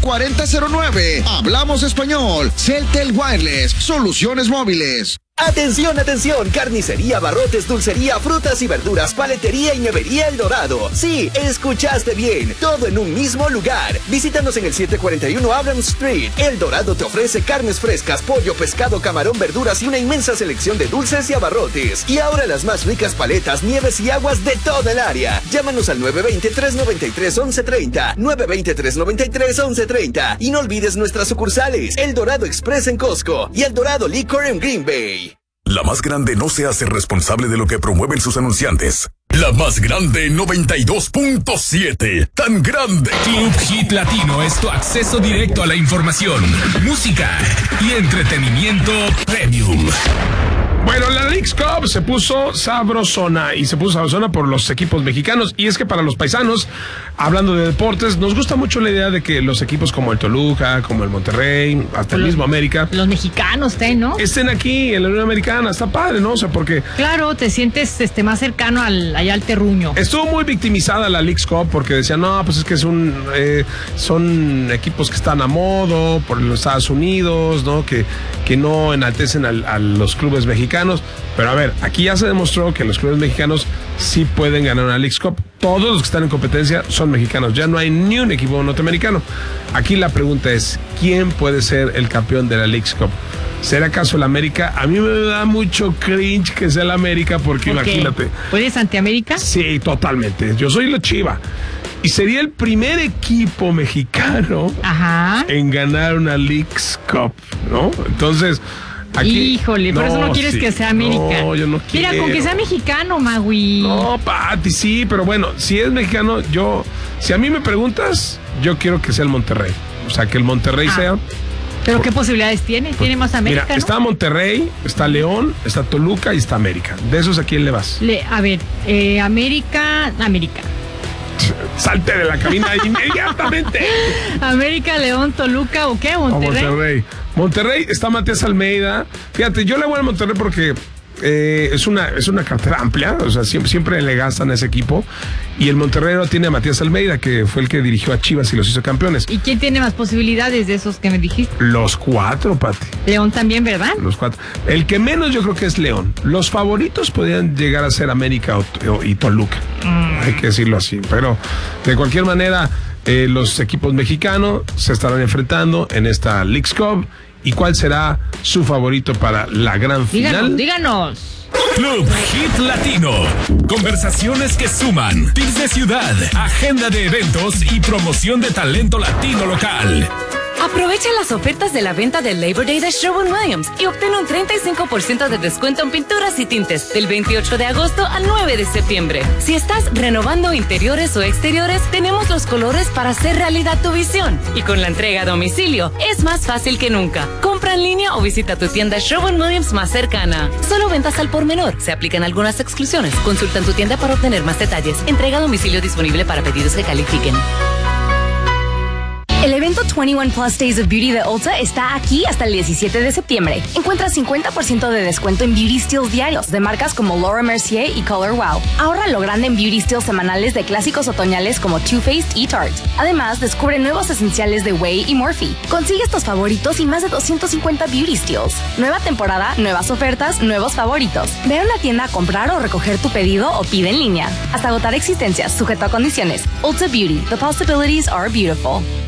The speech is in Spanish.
4009. Hablamos español. Celtel Wireless, soluciones móviles. ¡Atención, atención! Carnicería, abarrotes, dulcería, frutas y verduras, paletería y nevería El Dorado. Sí, escuchaste bien. Todo en un mismo lugar. Visítanos en el 741 Abrams Street. El Dorado te ofrece carnes frescas, pollo, pescado, camarón, verduras y una inmensa selección de dulces y abarrotes. Y ahora las más ricas paletas, nieves y aguas de toda el área. Llámanos al 920-393-1130. 920-393-1130. Y no olvides nuestras sucursales. El Dorado Express en Costco y El Dorado Liquor en Green Bay. La más grande no se hace responsable de lo que promueven sus anunciantes. La más grande 92.7. Tan grande. Club Hit Latino es tu acceso directo a la información, música y entretenimiento premium. Bueno, la Leagues Cup se puso sabrosona y se puso sabrosona por los equipos mexicanos. Y es que para los paisanos, hablando de deportes, nos gusta mucho la idea de que los equipos como el Toluca, como el Monterrey, hasta el mismo América, los mexicanos, ¿no? Estén aquí en la Unión Americana. Está padre, ¿no? O sea, porque... Claro, te sientes más cercano allá al terruño. Estuvo muy victimizada la Leagues Cup porque decían, no, pues es que son equipos que están a modo por los Estados Unidos, ¿no? Que no enaltecen a los clubes mexicanos. Pero a ver, aquí ya se demostró que los clubes mexicanos sí pueden ganar una Leagues Cup. Todos los que están en competencia son mexicanos. Ya no hay ni un equipo norteamericano. Aquí la pregunta es, ¿quién puede ser el campeón de la Leagues Cup? ¿Será acaso el América? A mí me da mucho cringe que sea el América porque imagínate. ¿Puedes anti-América? Sí, totalmente. Yo soy la Chiva. Y sería el primer equipo mexicano en ganar una Leagues Cup, ¿no? Entonces... Aquí, híjole, por eso no quieres que sea América. No, yo no quiero. Mira, con que sea mexicano, Magui. No, Pati, sí, pero bueno, si es mexicano, si a mí me preguntas, yo quiero que sea el Monterrey. O sea, que el Monterrey sea. ¿Pero qué posibilidades tiene? ¿Tiene más América? Mira, está Monterrey, está León, está Toluca y está América. ¿De esos a quién le vas? América. Salte de la cabina inmediatamente. América, León, Toluca o qué, Monterrey. Monterrey está Matías Almeida. Fíjate, yo le voy al Monterrey porque es una cartera amplia, o sea, siempre le gastan a ese equipo. Y el Monterrey tiene a Matías Almeida, que fue el que dirigió a Chivas y los hizo campeones. ¿Y quién tiene más posibilidades de esos que me dijiste? Los 4, Pati. León también, ¿verdad? Los 4. El que menos yo creo que es León. Los favoritos podrían llegar a ser América y Toluca. Hay que decirlo así. Pero de cualquier manera, los equipos mexicanos se estarán enfrentando en esta Leagues Cup. ¿Y cuál será su favorito para la gran final? Díganos. Club Hit Latino. Conversaciones que suman. Tips de ciudad, agenda de eventos y promoción de talento latino local. Aprovecha las ofertas de la venta del Labor Day de Sherwin-Williams y obtén un 35% de descuento en pinturas y tintes del 28 de agosto al 9 de septiembre. Si estás renovando interiores o exteriores, tenemos los colores para hacer realidad tu visión. Y con la entrega a domicilio, es más fácil que nunca. Compra en línea o visita tu tienda Sherwin-Williams más cercana. Solo ventas al por menor. Se aplican algunas exclusiones. Consulta en tu tienda para obtener más detalles. Entrega a domicilio disponible para pedidos que califiquen. El evento 21 Plus Days of Beauty de Ulta está aquí hasta el 17 de septiembre. Encuentra 50% de descuento en Beauty Steals diarios de marcas como Laura Mercier y Color Wow. Ahorra lo grande en Beauty Steals semanales de clásicos otoñales como Too Faced y Tarte. Además, descubre nuevos esenciales de Way y Morphe. Consigue estos favoritos y más de 250 Beauty Steals. Nueva temporada, nuevas ofertas, nuevos favoritos. Ve a una tienda a comprar o recoger tu pedido o pide en línea. Hasta agotar existencias, sujeto a condiciones. Ulta Beauty. The possibilities are beautiful.